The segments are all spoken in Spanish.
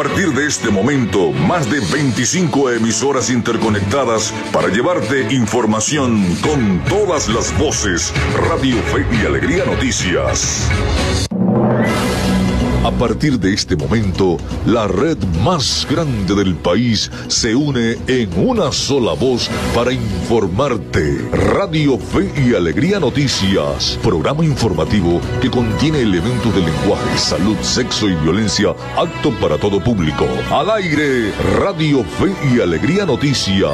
partir de este momento, más de 25 emisoras interconectadas para llevarte información con todas las voces. Radio Fe y Alegría Noticias. A partir de este momento, la red más grande del país se une en una sola voz para informarte. Radio Fe y Alegría Noticias, programa informativo que contiene elementos de lenguaje, salud, sexo y violencia, apto para todo público. Al aire, Radio Fe y Alegría Noticias.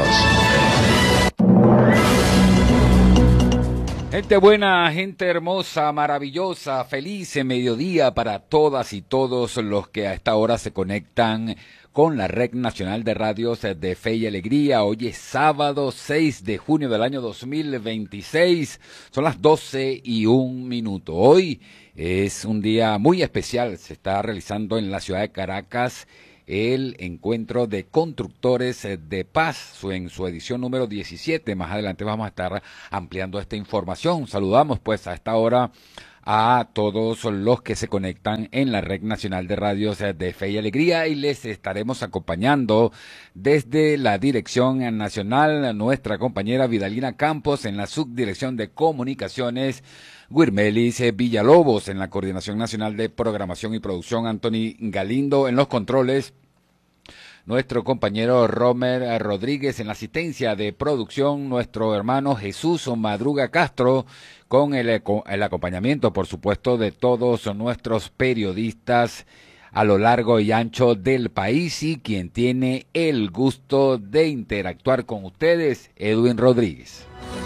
Gente buena, gente hermosa, maravillosa, feliz mediodía para todas y todos los que a esta hora se conectan con la Red Nacional de Radios de Fe y Alegría. Hoy es sábado 6 de junio del año 2026. Son las 12:01. Hoy es un día muy especial. Se está realizando en la ciudad de Caracas el encuentro de constructores de paz en su edición número 17. Más adelante vamos a estar ampliando esta información. Saludamos pues a esta hora a todos los que se conectan en la Red Nacional de Radios de Fe y Alegría y les estaremos acompañando desde la Dirección Nacional, nuestra compañera Vidalina Campos en la Subdirección de Comunicaciones, Guirmelis Villalobos en la Coordinación Nacional de Programación y Producción, Anthony Galindo en los controles, nuestro compañero Romer Rodríguez en la asistencia de producción, nuestro hermano Jesús Madruga Castro con el acompañamiento, por supuesto, de todos nuestros periodistas a lo largo y ancho del país y quien tiene el gusto de interactuar con ustedes, Edwin Rodríguez.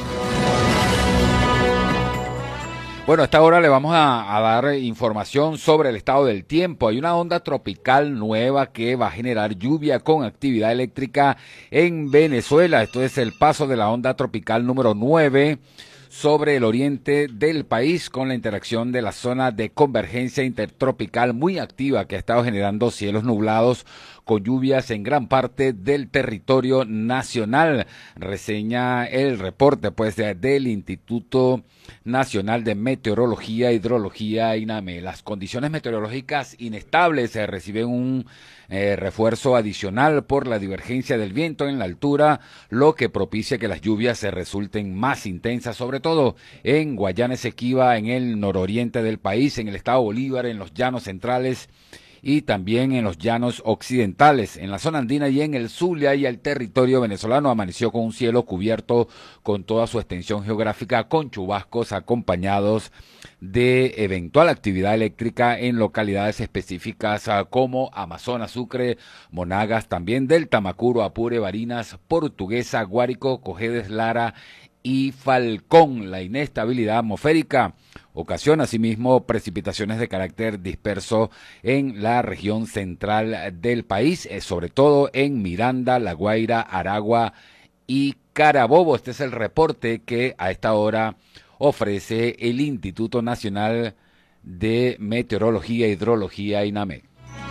Bueno, a esta hora le vamos a dar información sobre el estado del tiempo. Hay una onda tropical nueva que va a generar lluvia con actividad eléctrica en Venezuela. Esto es el paso de la onda tropical número 9 sobre el oriente del país con la interacción de la zona de convergencia intertropical muy activa que ha estado generando cielos nublados con lluvias en gran parte del territorio nacional. Reseña el reporte pues del Instituto Nacional de Meteorología e Hidrología, INAME. Las condiciones meteorológicas inestables reciben un refuerzo adicional por la divergencia del viento en la altura, lo que propicia que las lluvias se resulten más intensas, sobre todo en Guayana Esequiba, en el nororiente del país, en el estado Bolívar, en los llanos centrales y también en los llanos occidentales. En la zona andina y en el Zulia y el territorio venezolano amaneció con un cielo cubierto con toda su extensión geográfica, con chubascos acompañados de eventual actividad eléctrica en localidades específicas como Amazonas, Sucre, Monagas, también del Tamacuro, Apure, Barinas, Portuguesa, Guárico, Cojedes, Lara y Falcón. La inestabilidad atmosférica ocasiona asimismo precipitaciones de carácter disperso en la región central del país, sobre todo en Miranda, La Guaira, Aragua y Carabobo. Este es el reporte que a esta hora ofrece el Instituto Nacional de Meteorología e Hidrología, INAME.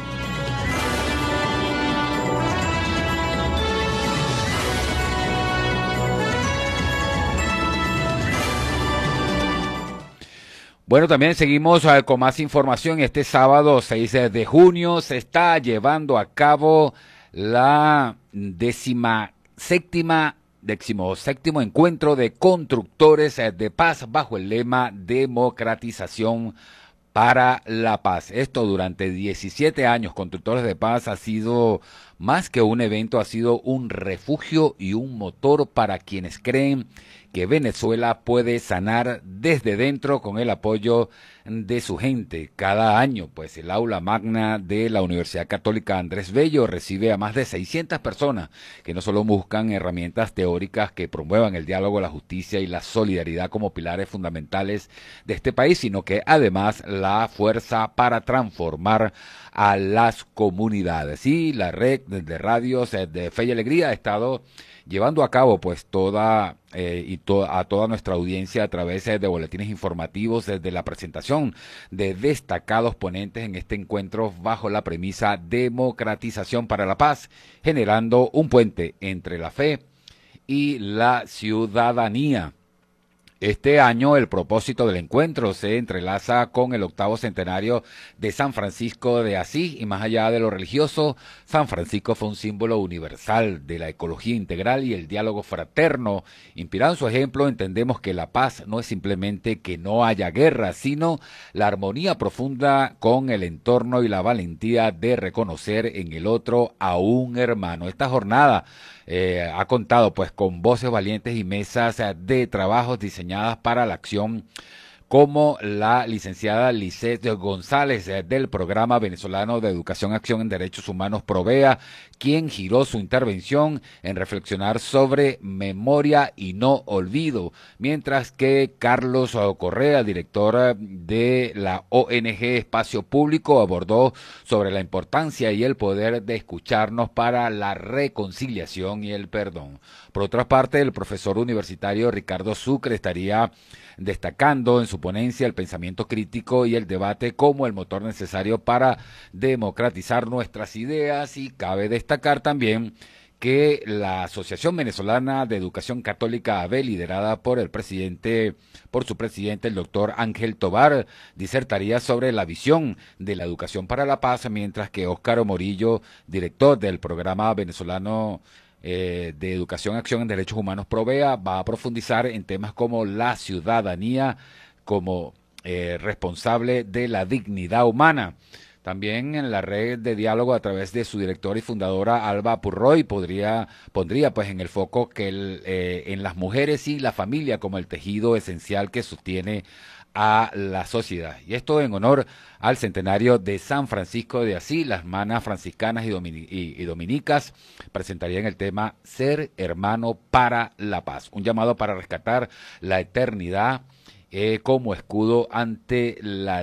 Bueno, también seguimos con más información. Este sábado 6 de junio se está llevando a cabo la 17º encuentro de constructores de paz bajo el lema Democratización para la Paz. Esto durante 17 años, Constructores de Paz ha sido más que un evento, ha sido un refugio y un motor para quienes creen que Venezuela puede sanar desde dentro con el apoyo de su gente. Cada año, pues, el aula magna de la Universidad Católica Andrés Bello recibe a más de 600 personas que no solo buscan herramientas teóricas que promuevan el diálogo, la justicia y la solidaridad como pilares fundamentales de este país, sino que además la fuerza para transformar a las comunidades. Y la red de radios de Fe y Alegría ha estado llevando a cabo pues a toda nuestra audiencia a través de boletines informativos desde la presentación de destacados ponentes en este encuentro bajo la premisa Democratización para la Paz, generando un puente entre la fe y la ciudadanía. Este año el propósito del encuentro se entrelaza con el 8º centenario de San Francisco de Asís y más allá de lo religioso, San Francisco fue un símbolo universal de la ecología integral y el diálogo fraterno. Inspirado en su ejemplo, entendemos que la paz no es simplemente que no haya guerra, sino la armonía profunda con el entorno y la valentía de reconocer en el otro a un hermano. Esta jornada ha contado pues con voces valientes y mesas de trabajos diseñadas para la acción, como la licenciada Lisset González del Programa Venezolano de Educación Acción en Derechos Humanos PROVEA, quien giró su intervención en reflexionar sobre memoria y no olvido, mientras que Carlos Correa, director de la ONG Espacio Público, abordó sobre la importancia y el poder de escucharnos para la reconciliación y el perdón. Por otra parte, el profesor universitario Ricardo Sucre estaría destacando en su ponencia el pensamiento crítico y el debate como el motor necesario para democratizar nuestras ideas, y cabe destacar también que la Asociación Venezolana de Educación Católica AVE, liderada por su presidente, el doctor Ángel Tobar, disertaría sobre la visión de la educación para la paz, mientras que Óscar Morillo, director del Programa Venezolano de Educación Acción en Derechos Humanos PROVEA, va a profundizar en temas como la ciudadanía como responsable de la dignidad humana. También en la red de diálogo, a través de su directora y fundadora Alba Purroy, pondría pues en el foco que en las mujeres y la familia como el tejido esencial que sostiene a la sociedad. Y esto en honor al centenario de San Francisco de Asís. Las hermanas franciscanas y dominicas presentarían el tema Ser Hermano para la Paz, un llamado para rescatar la eternidad como escudo ante la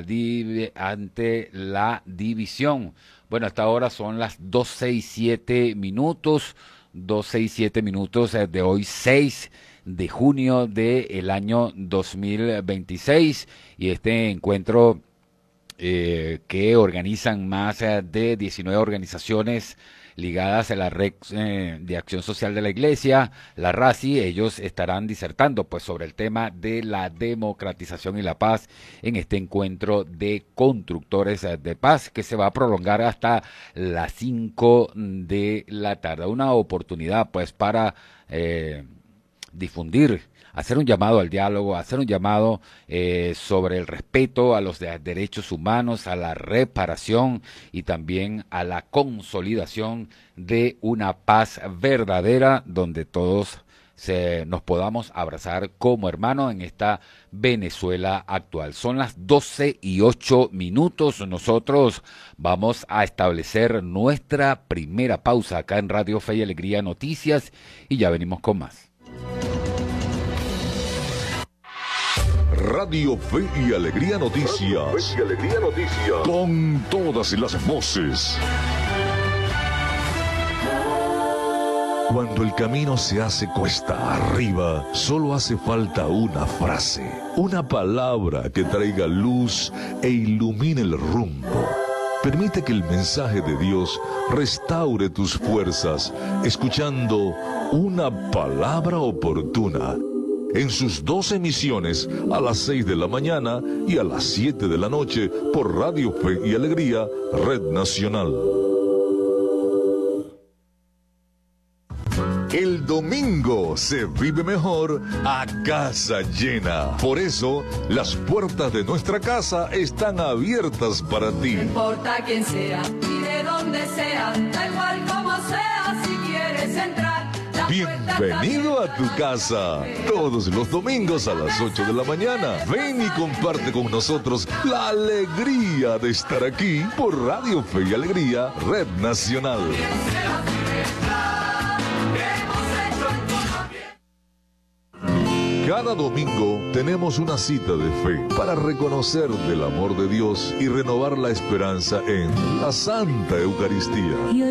división. Bueno, hasta ahora son las 12:07 minutos, 12:07 minutos de hoy, 6 de junio del año 2026, y este encuentro que organizan más de 19 organizaciones ligadas a la Red de Acción Social de la Iglesia, la RACI. Ellos estarán disertando pues sobre el tema de la democratización y la paz en este encuentro de constructores de paz, que se va a prolongar hasta las 5 de la tarde. Una oportunidad pues para difundir, hacer un llamado al diálogo, hacer un llamado sobre el respeto a los derechos humanos, a la reparación y también a la consolidación de una paz verdadera, donde todos nos podamos abrazar como hermanos en esta Venezuela actual. Son las 12:08 minutos. Nosotros vamos a establecer nuestra primera pausa acá en Radio Fe y Alegría Noticias, y ya venimos con más. Radio Fe y Alegría Noticias. Con todas las voces. Cuando el camino se hace cuesta arriba, solo hace falta una frase, una palabra que traiga luz e ilumine el rumbo. Permite que el mensaje de Dios restaure tus fuerzas, escuchando una palabra oportuna en sus 2 emisiones, a las 6 de la mañana y a las 7 de la noche, por Radio Fe y Alegría, Red Nacional. El domingo se vive mejor a casa llena. Por eso, las puertas de nuestra casa están abiertas para ti. No importa quién sea y de dónde sea, da igual como sea, si quieres entrar. Bienvenido a tu casa. Todos los domingos a las 8 de la mañana. Ven y comparte con nosotros la alegría de estar aquí por Radio Fe y Alegría, Red Nacional. Cada domingo tenemos una cita de fe para reconocer del amor de Dios y renovar la esperanza en la Santa Eucaristía.